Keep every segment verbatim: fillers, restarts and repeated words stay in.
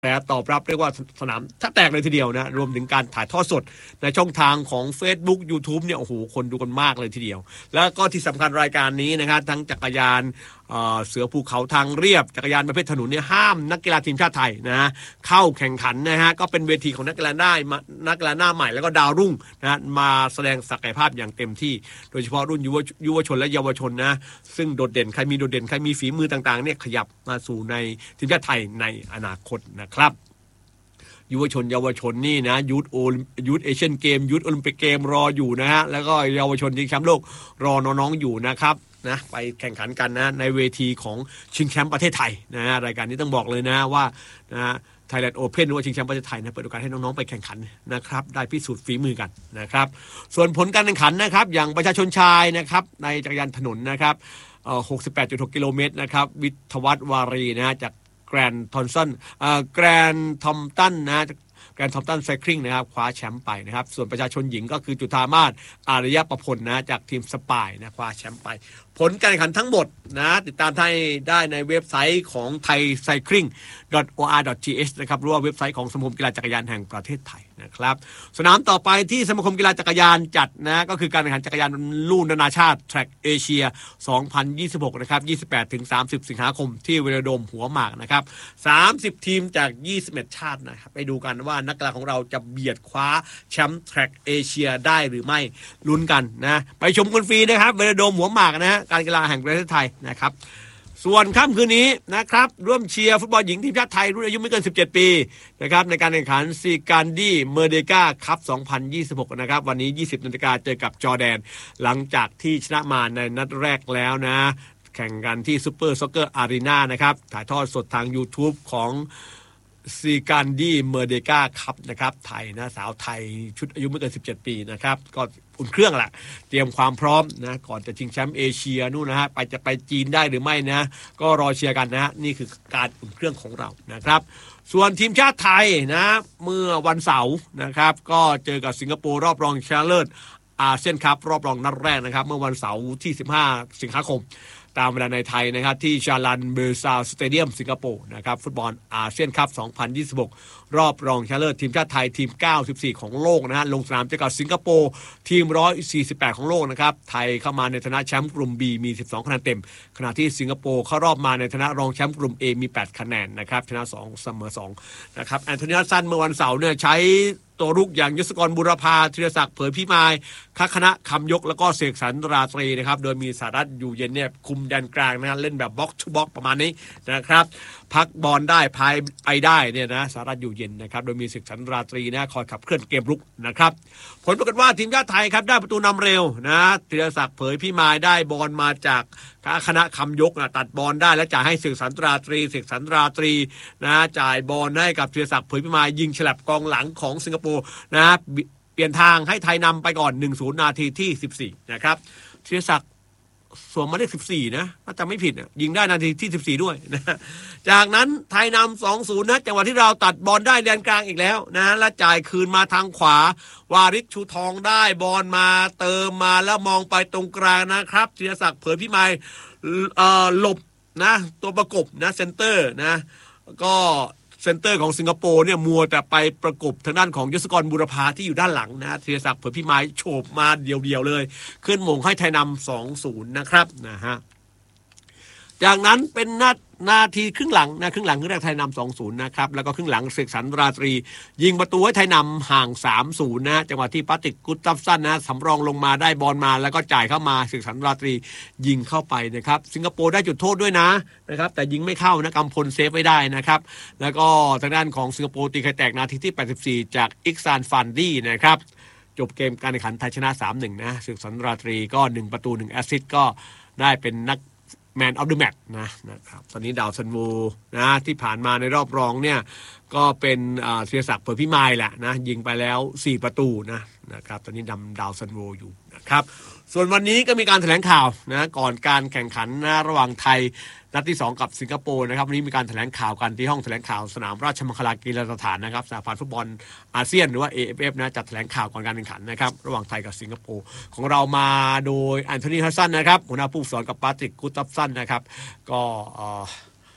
แต่ตอบรับเรียกว่าสนามแทบแตกเลยทีเดียวนะรวมถึงการถ่ายทอดสดในช่องทางของ Facebook YouTube เนี่ยโอ้โหคนดูกันมากเลยทีเดียวแล้วก็ที่สำคัญรายการนี้นะครับทั้งจักรยานเสือภูเขาทางเรียบจักรยานประเภทถนนเนี่ยห้ามนักกีฬาทีมชาติไทยนะเข้าแข่งขันนะฮะก็เป็นเวทีของนักกีฬาได้นักกีฬาหน้าใหม่แล้วก็ดาวรุ่งนะมาแสดงศักยภาพอย่างเต็มที่โดยเฉพาะรุ่นยุวยุวชนและเยาวชนนะซึ่งโดดเด่นใครมีโดดเด่นใครมีฝีมือต่างๆเนี่ยขยับมาสู่ในทีมชาติไทยในอนาคตนะครับยุวชนเยาวชนนี่นะยูทโอยูทเอเชียนเกมยูทโอลิมปิกเกมรออยู่นะฮะแล้วก็เยาวชนชิงแชมป์โลกรอน้องๆอยู่นะครับนะไปแข่งขันกันนะในเวทีของชิงแชมป์ประเทศไทยนะรายการนี้ต้องบอกเลยนะว่านะ Thailand Open หรือว่าชิงแชมป์ประเทศไทยนะเปิดโอกาสให้น้องๆไปแข่งขันนะครับได้พิสูจน์ฝีมือกันนะครับส่วนผลการแข่งขันนะครับอย่างประชาชนชายนะครับในจักรยานถนนนะครับเอ่อ หกสิบแปดจุดหก กิโลเมตรนะครับวิทวัฒน์วารีนะจากแกรนด์ทอมสันเอ่อแกรนด์ทอมตันนะแกรนด์ทอมตันไซคลิงนะครับคว้าแชมป์ไปนะครับส่วนประชาชนหญิงก็คือจุฑามาศอารยประพลนะจากทีมสปายนะคว้าแชมป์ไปผลการแข่งขันทั้งหมดนะติดตามได้ได้ในเว็บไซต์ของ ไทยไซคลิง ดอท โอ อาร์ ดอท ที เอช นะครับหรือว่าเว็บไซต์ของสมาคมกีฬาจักรยานแห่งประเทศไทยนะครับสนามต่อไปที่สมาคมกีฬาจักรยานจัดนะก็คือการแข่งขันจักรยานลู่นานาชาติ Track Asia สองพันยี่สิบหกนะครับ ยี่สิบแปดถึงสามสิบ สิงหาคมที่เวโรโดมหัวหมากนะครับสามสิบทีมจากยี่สิบเอ็ดชาตินะครับไปดูกันว่านักกีฬาของเราจะเบียดคว้าแชมป์ Track Asia ได้หรือไม่ลุ้นกันนะไปชมกันฟรีนะครับเวโรโดมหัวหมากนะฮะการกีฬาแห่งประเทศไทยนะครับส่วนค่ำคืนนี้นะครับร่วมเชียร์ฟุตบอลหญิงทีมชาติไทยรุ่นอายุไม่เกินสิบเจ็ดปีนะครับในการแข่งขันซีการดี้เมอร์เดกาคัพสองพันยี่สิบหกนะครับวันนี้ ยี่สิบนาฬิกาเจอกับจอร์แดนหลังจากที่ชนะมาในนัดแรกแล้วนะแข่งกันที่ซูเปอร์ซ็อกเกอร์อารีนานะครับถ่ายทอดสดทาง YouTube ของซีการดี้เมอร์เดกาคัพนะครับไทยนะสาวไทยชุดอายุไม่เกินสิบเจ็ดปีนะครับก็อุ่นเครื่องแหละเตรียมความพร้อมนะก่อนจะชิงแชมป์เอเชียนู่นนะฮะไปจะไปจีนได้หรือไม่นะก็รอเชียร์กันนะฮะนี่คือการอุ่นเครื่องของเรานะครับส่วนทีมชาติไทยนะเมื่อวันเสาร์นะครับก็เจอกับสิงคโปร์รอบรองชนะเลิศอาเซียนคัพรอบรองนัดแรกนะครับเมื่อวันเสาร์ที่สิบห้าสิงหาคมตามเวลาในไทยนะครับที่ชาลันเบอร์ซาวสเตเดียมสิงคโปร์นะครับฟุตบอลอาเซียนคัพสองพันยี่สิบหกรอบรองชนะเลิศทีมชาติไทยทีมเก้าสิบสี่ของโลกนะฮะลงสนามเจอกับสิงคโปร์ทีมหนึ่งร้อยสี่สิบแปดของโลกนะครับไทยเข้ามาในฐานะแชมป์กลุ่ม B มีสิบสองคะแนนเต็มขณะที่สิงคโปร์เข้ารอบมาในฐานะรองแชมป์กลุ่ม A มีแปดคะแนนนะครับชนะสองเสมอสองนะครับแอนโทนี ฮัดสันเมื่อวันเสาร์เนี่ยใช้ตัวรุกอย่างยศกรบุรพาธีรศักดิ์เผยพิมายคัคณะคำยกแล้วก็เสกสรรราตรีนะครับโดยมีสารัตอยู่เย็นเนี่ยคุมแดนกลางนะเล่นแบบบ็อกซ์ทูบ็อกซ์ประมาณนี้นะครับพักบอลได้พายไปได้เนี่ยนะสารัตอยู่เย็นนะครับโดยมีเสกสรรราตรีนะคอยขับเคลื่อนเกมรุกนะครับผลปรากฏว่าทีมชาติไทยครับได้ประตูนำเร็วนะธีรศักดิ์เผยพิมายได้บอลมาจากคณะคำยกนะตัดบอลได้แล้วจ่ายให้เสกสรรราตรีเสกสรรราตรีนะจ่ายบอลให้กับธีรศักดิ์เผยพิมายยิงฉลับกองหลังของสิงคโปร์นะเปลี่ยนทางให้ไทยนำไปก่อน หนึ่งศูนย์ นาทีที่สิบสี่นะครับธีรศักดิ์สวมหมายเลขสิบสี่นะถ้าจำไม่ผิดยิงได้นาทีที่สิบสี่ด้วยนะจากนั้นไทยนำ สองศูนย์ นะจังหวะที่เราตัดบอลได้แดนกลางอีกแล้วนะและจ่ายคืนมาทางขวาวาริศชูทองได้บอลมาเติมมาแล้วมองไปตรงกลางนะครับธีรศักดิ์เผยพิมายเอ่อหลบนะตัวประกบนะเซนเตอร์นะก็เซนเตอร์ของสิงคโปร์เนี่ยมัวแต่ไปประกบทางด้านของยศกรบุรพาที่อยู่ด้านหลังนะธีรศักดิ์เผยพิมายโฉบมาเดียวๆเลยขึ้นมงให้ไทยนำ สองศูนย์ นะครับนะฮะจากนั้นเป็นนานาทีครึ่งหลังนะครึ่งหลังครึ่งแรกไทยนำ สองศูนย์ นะครับแล้วก็ครึ่งหลังเสกสรรราตรียิงประตูให้ไทยนำห่าง สามศูนย์ นะจังหวะที่ปาติกกุตตัฟซันนะสำรองลงมาได้บอลมาแล้วก็จ่ายเข้ามาเสกสรรราตรียิงเข้าไปนะครับสิงคโปร์ได้จุดโทษด้วยนะนะครับแต่ยิงไม่เข้านะกำพลเซฟไว้ได้นะครับแล้วก็ทางด้านของสิงคโปร์ตีไข่แตกนาทีที่แปดสิบสี่จากอิกซานฟันดี้นะครับจบเกมการแข่งขันไทยชนะ สามหนึ่ง นะเสกสรรราตรีก็หนึ่งประตูหนึ่งแอสซิสต์ก็ได้เป็นนักแมนออฟเดอะแมตช์นะนะครับตอนนี้ดาวซันโวนะที่ผ่านมาในรอบรองเนี่ยก็เป็นธีรศักดิ์เผยพิมายแหละนะยิงไปแล้วสี่ประตูนะนะครับตอนนี้นำดาวซันโวอยู่นะครับส่วนวันนี้ก็มีการแถลงข่าวนะก่อนการแข่งขันนะระหว่างไทยนัดที่สองกับสิงคโปร์นะครับวันนี้มีการแถลงข่าวกันที่ห้องแถลงข่าวสนามราชมังคลากีฬาสถานนะครับสหพันธ์ฟุตบอลอาเซียนหรือว่า เอ เอฟ เอฟ นะจัดแถลงข่าวก่อนการแข่งขันนะครับระหว่างไทยกับสิงคโปร์ของเรามาโดยแอนโทนี ฮัดสันนะครับหัวหน้าผู้ฝึกสอนกับปาตริกกุตตัฟซันนะครับก็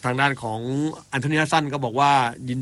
ทางด้านของอันโทนี ฮัสซันก็บอกว่ายิน